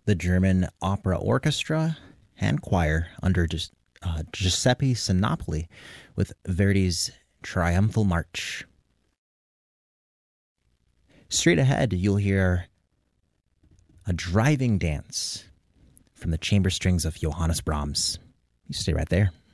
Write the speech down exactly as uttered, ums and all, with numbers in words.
the German Opera Orchestra and Choir under Gi- uh, Giuseppe Sinopoli with Verdi's Triumphal March. Straight ahead, you'll hear a driving dance from the chamber strings of Johannes Brahms. You stay right there.